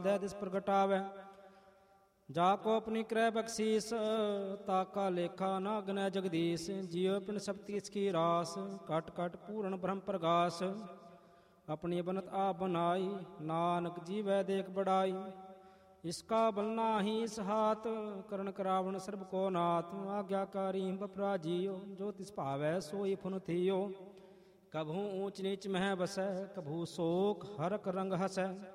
दय दिस प्रगटावै। जाको अपनी क्रय बख्शीस, ताका लेखा न गनय जगदीश। जियो पिन सब तीस की रास, कट कट पूर्ण ब्रह्म प्रगास। अपनी बनत आप बनाई, नानक जीवै देख बड़ाई। इसका बलना ही इस हाथ, करण करावण सर्ब को नाथ। आज्ञाकारी बपरा जियो, जो तिस भावै सोई फुन थियो। कभू ऊंच नीच मह बसै, कभू शोक हरक रंग हसै।